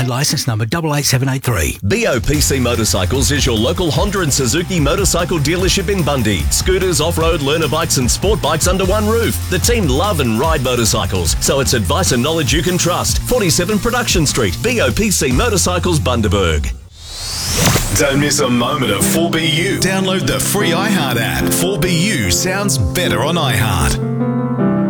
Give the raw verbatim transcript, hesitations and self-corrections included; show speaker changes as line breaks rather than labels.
Queensland licence number eight eight seven eight three.
B O P C Motorcycles is your local Honda and Suzuki motorcycle dealership in Bundy. Scooters, off-road, learner bikes and sport bikes under one roof. The team love and ride motorcycles, so it's advice and knowledge you can trust. forty-seven Production Street, B O P C Motorcycles, Bundaberg.
Don't miss a moment of four B U. Download the free iHeart app. four B U sounds better on iHeart.